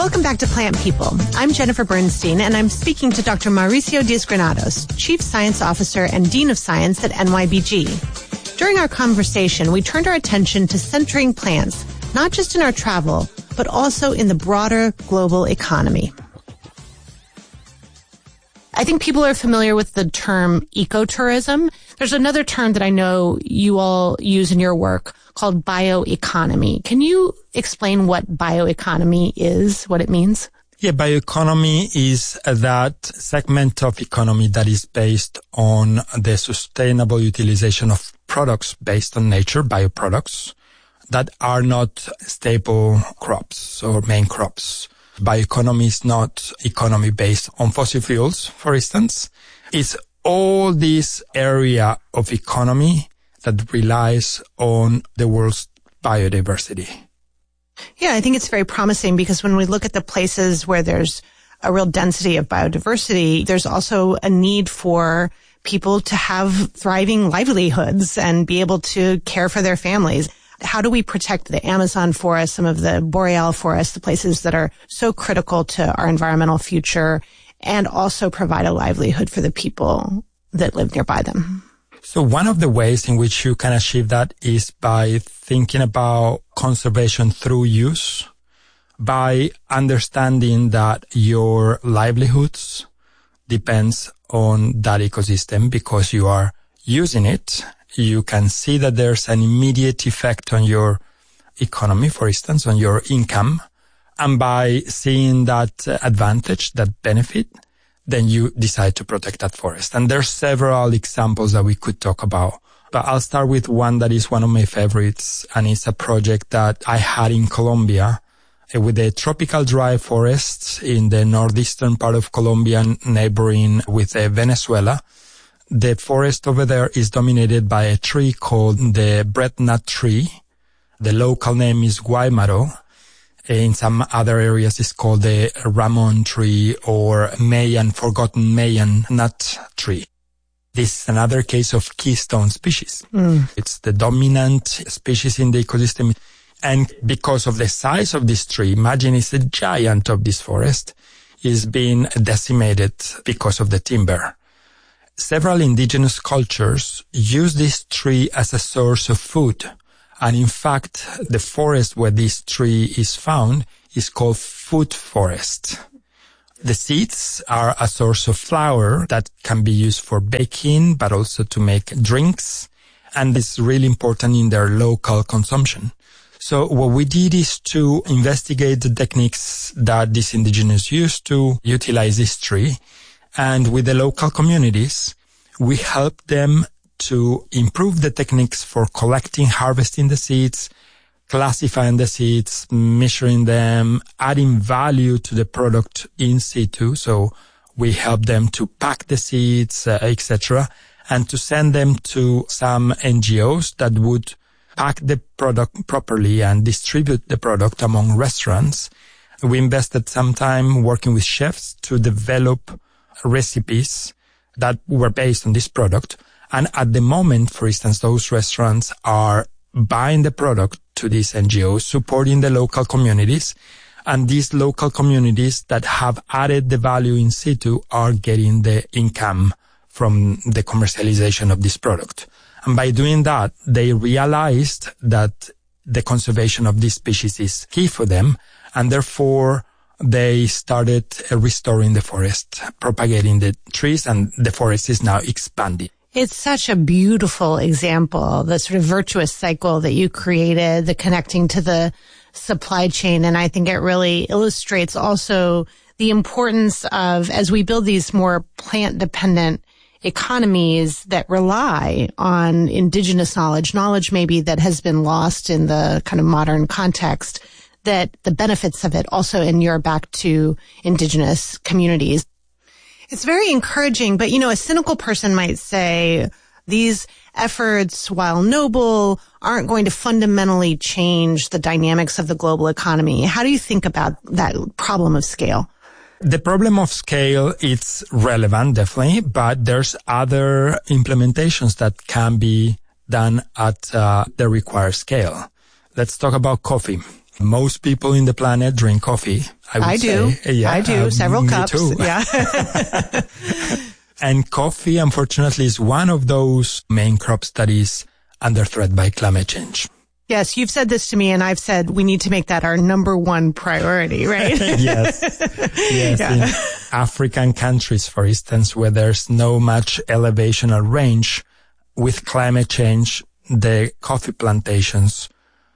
Welcome back to Plant People. I'm Jennifer Bernstein, and I'm speaking to Dr. Mauricio Diaz-Granados, Chief Science Officer and Dean of Science at NYBG. During our conversation, we turned our attention to centering plants, not just in our travel, but also in the broader global economy. I think people are familiar with the term ecotourism. There's another term that I know you all use in your work called bioeconomy. Can you explain what bioeconomy is, what it means? Yeah, bioeconomy is that segment of economy that is based on the sustainable utilization of products based on nature, bioproducts, that are not staple crops or main crops. Bioeconomy is not economy based on fossil fuels, for instance. It's all this area of economy that relies on the world's biodiversity. Yeah, I think it's very promising because when we look at the places where there's a real density of biodiversity, there's also a need for people to have thriving livelihoods and be able to care for their families. How do we protect the Amazon forest, some of the boreal forests, the places that are so critical to our environmental future, and also provide a livelihood for the people that live nearby them? So one of the ways in which you can achieve that is by thinking about conservation through use, by understanding that your livelihoods depends on that ecosystem because you are using it. You can see that there's an immediate effect on your economy, for instance, on your income. And by seeing that advantage, that benefit, then you decide to protect that forest. And there's several examples that we could talk about. But I'll start with one that is one of my favorites, and it's a project that I had in Colombia with the tropical dry forests in the northeastern part of Colombia, neighboring with Venezuela. The forest over there is dominated by a tree called the breadnut tree. The local name is guaymaro. In some other areas, it's called the Ramon tree or forgotten Mayan nut tree. This is another case of keystone species. It's the dominant species in the ecosystem. And because of the size of this tree, imagine it's a giant of this forest, is being decimated because of the timber. Several indigenous cultures use this tree as a source of food. And in fact, the forest where this tree is found is called food forest. The seeds are a source of flour that can be used for baking, but also to make drinks. And it's really important in their local consumption. So what we did is to investigate the techniques that these indigenous use to utilize this tree. And with the local communities, we helped them to improve the techniques for collecting, harvesting the seeds, classifying the seeds, measuring them, adding value to the product in situ. So we help them to pack the seeds, etc., and to send them to some NGOs that would pack the product properly and distribute the product among restaurants. We invested some time working with chefs to develop recipes that were based on this product. And at the moment, for instance, those restaurants are buying the product to these NGOs, supporting the local communities. And these local communities that have added the value in situ are getting the income from the commercialization of this product. And by doing that, they realized that the conservation of this species is key for them. And therefore, they started restoring the forest, propagating the trees, and the forest is now expanding. It's such a beautiful example, the sort of virtuous cycle that you created, the connecting to the supply chain. And I think it really illustrates also the importance of, as we build these more plant-dependent economies that rely on indigenous knowledge maybe that has been lost in the kind of modern context, that the benefits of it also inure back to indigenous communities. It's very encouraging, but, a cynical person might say these efforts, while noble, aren't going to fundamentally change the dynamics of the global economy. How do you think about that problem of scale? The problem of scale, it's relevant, definitely, but there's other implementations that can be done at the required scale. Let's talk about coffee. Most people in the planet drink coffee, I do. Say. Yeah, I do. Several cups. Too. Yeah. And coffee, unfortunately, is one of those main crops that is under threat by climate change. Yes, you've said this to me, and I've said we need to make that our number one priority, right? Yes. Yeah. In African countries, for instance, where there's no much elevational range, with climate change, the coffee plantations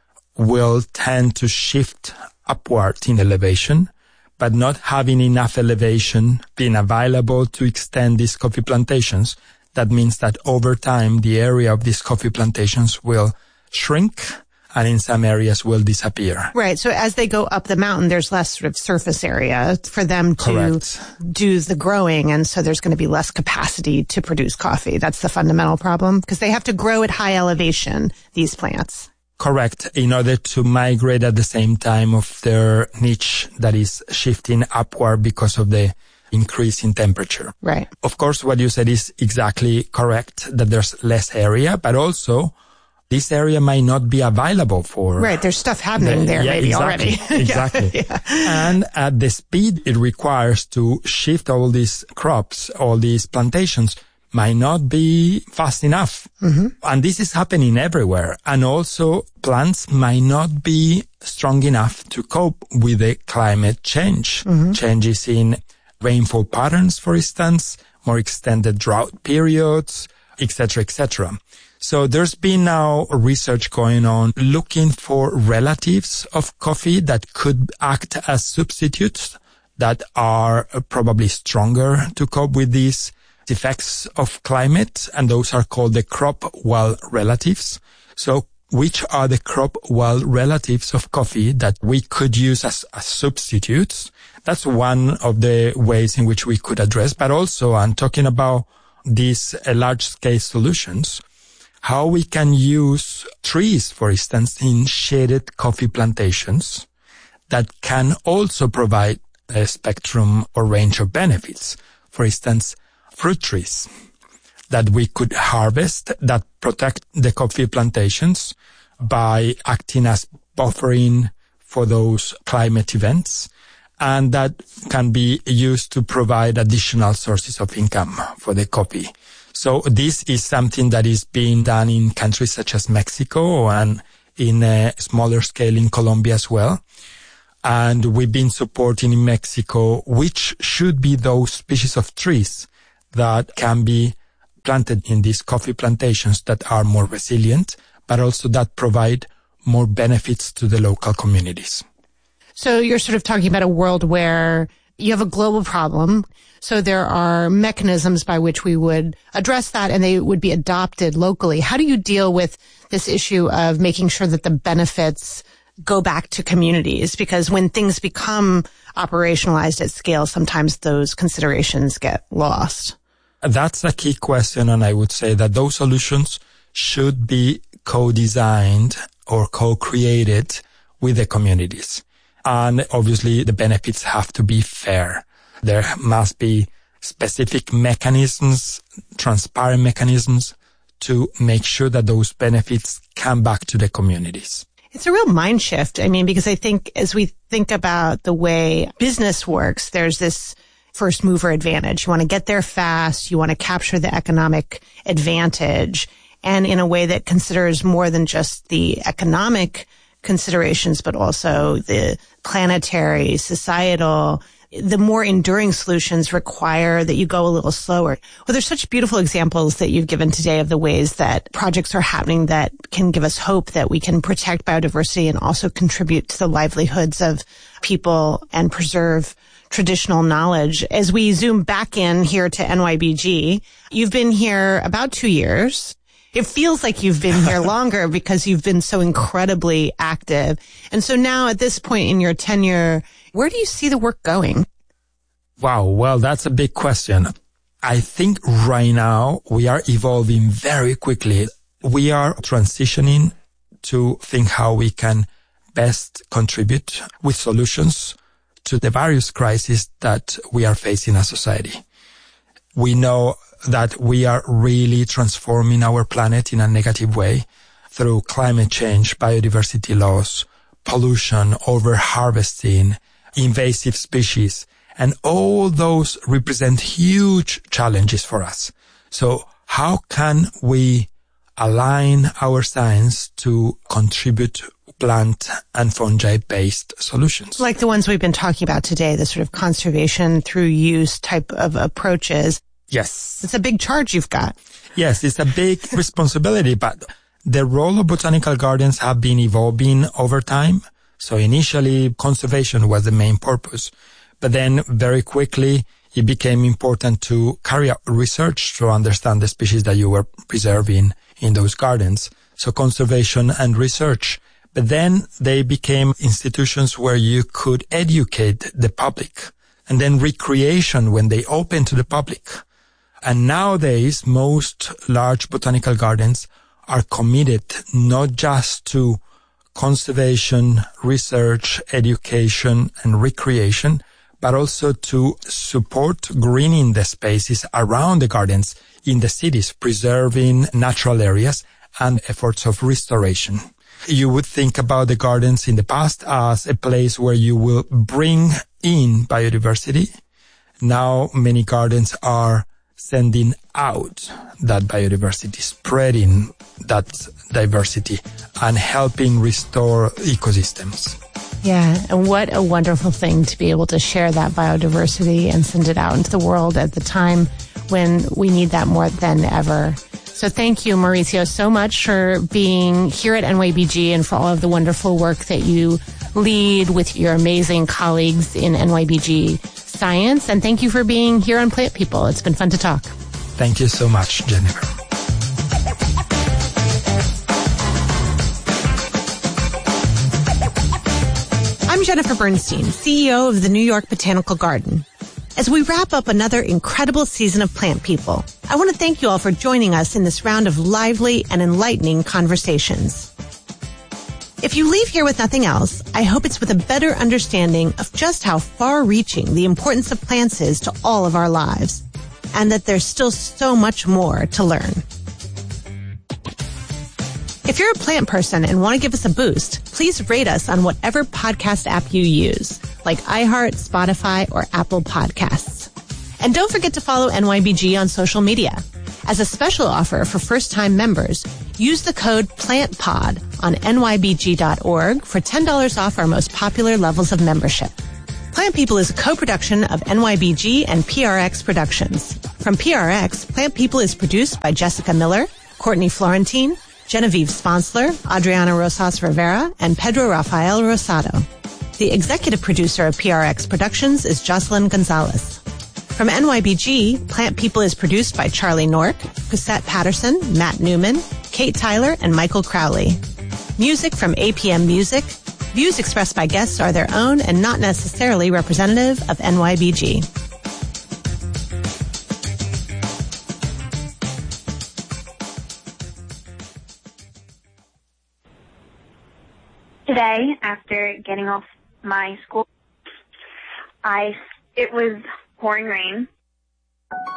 will tend to shift upward in elevation, but not having enough elevation being available to extend these coffee plantations. That means that over time, the area of these coffee plantations will shrink, and in some areas will disappear. Right. So as they go up the mountain, there's less sort of surface area for them to do the growing. And so there's going to be less capacity to produce coffee. That's the fundamental problem, because they have to grow at high elevation, these plants. Correct. In order to migrate at the same time of their niche that is shifting upward because of the increase in temperature. Right. Of course, what you said is exactly correct, that there's less area, but also this area might not be available for... Right, there's stuff happening there maybe exactly, already. Exactly. Yeah. And at the speed it requires to shift all these crops, all these plantations, might not be fast enough. Mm-hmm. And this is happening everywhere. And also plants might not be strong enough to cope with the climate change. Mm-hmm. Changes in rainfall patterns, for instance, more extended drought periods, etc., etc. So there's been now research going on looking for relatives of coffee that could act as substitutes that are probably stronger to cope with these effects of climate, and those are called the crop wild relatives. So which are the crop wild relatives of coffee that we could use as substitutes? That's one of the ways in which we could address, but also I'm talking about these large-scale solutions, how we can use trees, for instance, in shaded coffee plantations that can also provide a spectrum or range of benefits. For instance, fruit trees that we could harvest that protect the coffee plantations by acting as buffering for those climate events, and that can be used to provide additional sources of income for the coffee. So this is something that is being done in countries such as Mexico and in a smaller scale in Colombia as well. And we've been supporting in Mexico, which should be those species of trees that can be planted in these coffee plantations that are more resilient, but also that provide more benefits to the local communities. So you're sort of talking about a world where you have a global problem. So there are mechanisms by which we would address that, and they would be adopted locally. How do you deal with this issue of making sure that the benefits go back to communities? Because when things become operationalized at scale, sometimes those considerations get lost. That's a key question, and I would say that those solutions should be co-designed or co-created with the communities. And obviously the benefits have to be fair. There must be specific mechanisms, transparent mechanisms to make sure that those benefits come back to the communities. It's a real mind shift. I mean, because I think as we think about the way business works, there's this first mover advantage. You want to get there fast. You want to capture the economic advantage, and in a way that considers more than just the economic considerations, but also the planetary, societal. The more enduring solutions require that you go a little slower. Well, there's such beautiful examples that you've given today of the ways that projects are happening that can give us hope that we can protect biodiversity and also contribute to the livelihoods of people and preserve traditional knowledge. As we zoom back in here to NYBG, you've been here about 2 years. It feels like you've been here longer because you've been so incredibly active. And so now at this point in your tenure, where do you see the work going? Wow. Well, that's a big question. I think right now we are evolving very quickly. We are transitioning to think how we can best contribute with solutions to the various crises that we are facing as society. We know that we are really transforming our planet in a negative way through climate change, biodiversity loss, pollution, over-harvesting, invasive species. And all those represent huge challenges for us. So how can we align our science to contribute plant and fungi-based solutions? Like the ones we've been talking about today, the sort of conservation through use type of approaches. Yes. It's a big charge you've got. Yes, it's a big responsibility, but the role of botanical gardens have been evolving over time. So initially, conservation was the main purpose. But then very quickly, it became important to carry out research to understand the species that you were preserving in those gardens. So conservation and research. But then they became institutions where you could educate the public. And then recreation when they open to the public. And nowadays, most large botanical gardens are committed not just to conservation, research, education, and recreation, but also to support greening the spaces around the gardens in the cities, preserving natural areas and efforts of restoration. You would think about the gardens in the past as a place where you will bring in biodiversity. Now many gardens are sending out that biodiversity, spreading that diversity, and helping restore ecosystems. Yeah, and what a wonderful thing to be able to share that biodiversity and send it out into the world at the time when we need that more than ever. So thank you, Mauricio, so much for being here at NYBG and for all of the wonderful work that you lead with your amazing colleagues in NYBG Science. And thank you for being here on Plant People. It's been fun to talk. Thank you so much, Jennifer. I'm Jennifer Bernstein, CEO of the New York Botanical Garden. As we wrap up another incredible season of Plant People, I want to thank you all for joining us in this round of lively and enlightening conversations. If you leave here with nothing else, I hope it's with a better understanding of just how far-reaching the importance of plants is to all of our lives, and that there's still so much more to learn. If you're a plant person and want to give us a boost, please rate us on whatever podcast app you use, like iHeart, Spotify, or Apple Podcasts. And don't forget to follow NYBG on social media. As a special offer for first-time members, use the code PLANTPOD on nybg.org for $10 off our most popular levels of membership. Plant People is a co-production of NYBG and PRX Productions. From PRX, Plant People is produced by Jessica Miller, Courtney Florentine, Genevieve Sponsler, Adriana Rosas Rivera, and Pedro Rafael Rosado. The executive producer of PRX Productions is Jocelyn Gonzalez. From NYBG, Plant People is produced by Charlie Nork, Cosette Patterson, Matt Newman, Kate Tyler, and Michael Crowley. Music from APM Music. Views expressed by guests are their own and not necessarily representative of NYBG. Today, after getting off my school, it was pouring rain.